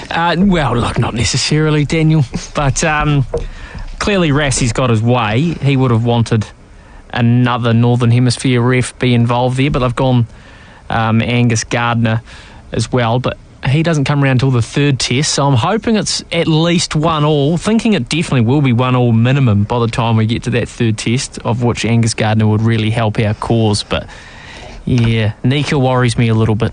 Well, look, not necessarily, Daniel, but clearly Rassie's got his way. He would have wanted another Northern Hemisphere ref be involved there, but they've gone Angus Gardner as well, but he doesn't come around till the third test, so I'm hoping it's at least 1-1, thinking it definitely will be 1-1 minimum by the time we get to that third test, of which Angus Gardner would really help our cause. But yeah, Nika worries me a little bit.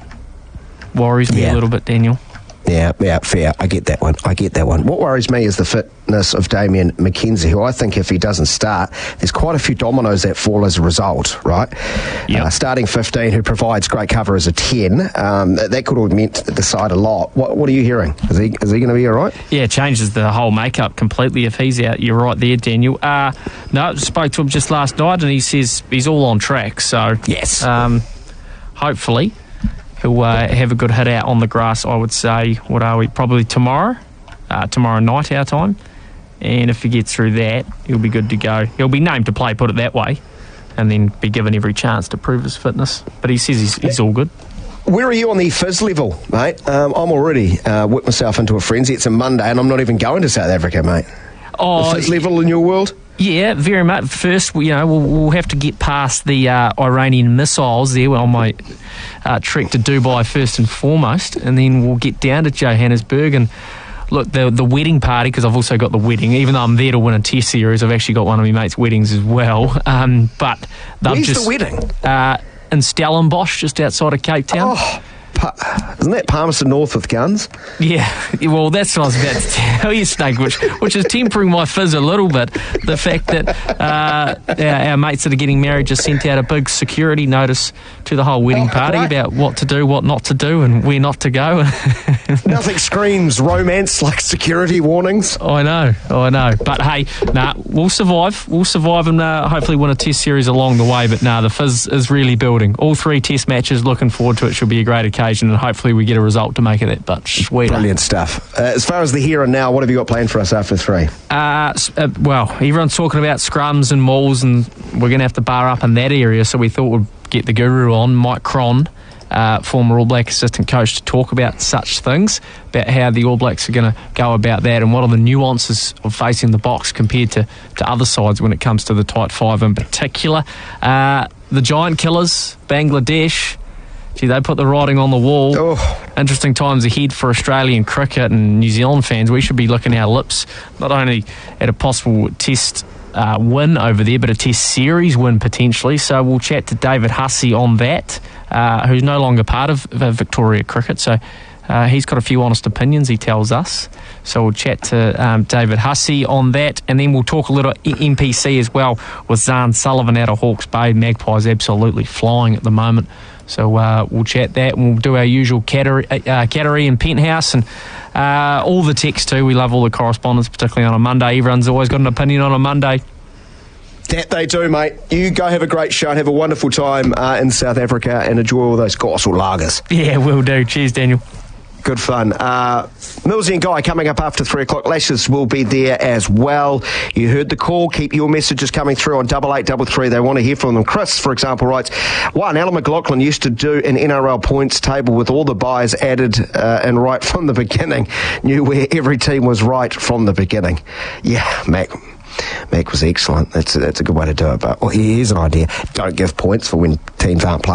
A little bit, Daniel. Yeah, fair. I get that one. What worries me is the fitness of Damien McKenzie, who I think if he doesn't start, there's quite a few dominoes that fall as a result, right? Yep. Starting 15, who provides great cover as a 10, that could have meant the side a lot. What are you hearing? Is he going to be all right? Yeah, it changes the whole makeup completely if he's out. You're right there, Daniel. No, spoke to him just last night, and he says he's all on track. So yes, hopefully he'll have a good hit out on the grass, I would say. What are we? Probably tomorrow night our time. And if he gets through that, he'll be good to go. He'll be named to play, put it that way, and then be given every chance to prove his fitness. But he says he's all good. Where are you on the fizz level, mate? I'm already whipped myself into a frenzy. It's a Monday and I'm not even going to South Africa, mate. Oh, the fizz level in your world? Yeah, very much. First, we'll have to get past the Iranian missiles there on my trek to Dubai first and foremost, and then we'll get down to Johannesburg and look, the wedding party, because I've also got the wedding. Even though I'm there to win a test series, I've actually got one of my mates' weddings as well. But where's the wedding? In Stellenbosch, just outside of Cape Town. Oh, isn't that Palmerston North with guns? Yeah, well, that's what I was about to tell you, Snake, which is tempering my fizz a little bit. The fact that our mates that are getting married just sent out a big security notice to the whole wedding party about what to do, what not to do, and where not to go. Nothing screams romance like security warnings. I know. But hey, we'll survive. We'll survive and hopefully win a test series along the way. But the fizz is really building. All 3 test matches, looking forward to it. Should be a great occasion, and hopefully we get a result to make it that much sweeter. Brilliant stuff. As far as the here and now, what have you got planned for us after 3? Well, everyone's talking about scrums and mauls, and we're going to have to bar up in that area, so we thought we'd get the guru on, Mike Cron, former All Black assistant coach, to talk about such things, about how the All Blacks are going to go about that and what are the nuances of facing the box compared to other sides when it comes to the tight 5 in particular. The Giant Killers, Bangladesh, gee, they put the writing on the wall. Oh. Interesting times ahead for Australian cricket and New Zealand fans. We should be licking our lips, not only at a possible test win over there, but a test series win potentially. So we'll chat to David Hussey on that, who's no longer part of Victoria Cricket. So he's got a few honest opinions, he tells us. So we'll chat to David Hussey on that, and then we'll talk a little NPC as well with Zahn Sullivan out of Hawke's Bay. Magpies absolutely flying at the moment. So we'll chat that, and we'll do our usual cattery and penthouse, and all the text too. We love all the correspondence, particularly on a Monday. Everyone's always got an opinion on a Monday. That they do, mate. You go have a great show and have a wonderful time in South Africa and enjoy all those Gossel lagers. Yeah, will do. Cheers, Daniel. Good fun. Millsy and Guy coming up after 3 o'clock. Lashes will be there as well. You heard the call. Keep your messages coming through on 8833. They want to hear from them. Chris, for example, writes, Alan McLaughlin used to do an NRL points table with all the buys added and right from the beginning. Knew where every team was right from the beginning. Yeah, Mac was excellent. That's a good way to do it. But here's an idea. Don't give points for when teams aren't playing.